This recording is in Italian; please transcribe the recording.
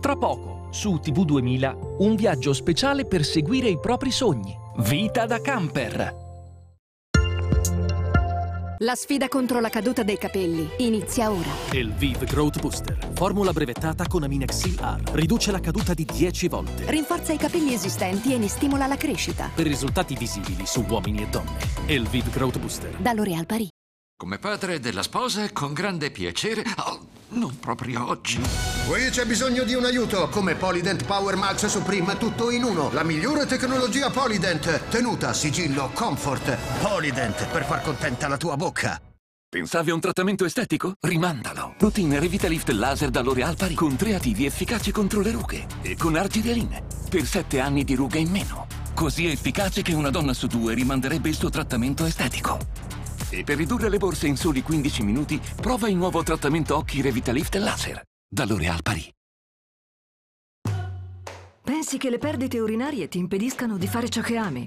Tra poco, su TV 2000, un viaggio speciale per seguire i propri sogni. Vita da camper. La sfida contro la caduta dei capelli inizia ora. Elvive Growth Booster, formula brevettata con Aminexil R. Riduce la caduta di 10 volte. Rinforza i capelli esistenti e ne stimola la crescita. Per risultati visibili su uomini e donne. Elvive Growth Booster. Da L'Oréal Paris. Come padre della sposa, con grande piacere... Oh, non proprio oggi. Qui c'è bisogno di un aiuto. Come Polydent Power Max Supreme, tutto in uno. La migliore tecnologia Polydent. Tenuta, sigillo, comfort. Polydent, per far contenta la tua bocca. Pensavi a un trattamento estetico? Rimandalo! Routine Revitalift Laser da L'Oréal Paris con 3 attivi efficaci contro le rughe e con Argireline per 7 anni di rughe in meno. Così efficace che una donna su 2 rimanderebbe il suo trattamento estetico. E per ridurre le borse in soli 15 minuti, prova il nuovo trattamento occhi Revitalift Laser da L'Oréal Paris. Pensi che le perdite urinarie ti impediscano di fare ciò che ami?